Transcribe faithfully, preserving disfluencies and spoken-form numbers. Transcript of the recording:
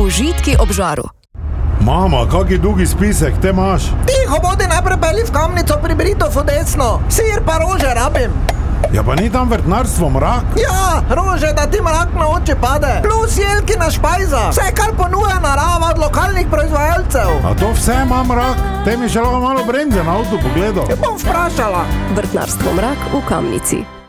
Užitki ob žaru. Mama, kaki dolgi spisek te imaš? Tiho bodi, najprej peli v Kamnico pri Britofu desno. Sir pa rože rabim. Ja pa ni tam vrtnarstvo mrak? Ja, rože, da ti mrak na oči pade. Plus jelkina špajza. Vse, kar ponuja narava od lokalnih proizvajalcev. A to vse ima mrak? Te mi še lahko malo bremze na avtu pogledal. Bom vprašala. Vrtnarstvo Mrak v Kamnici.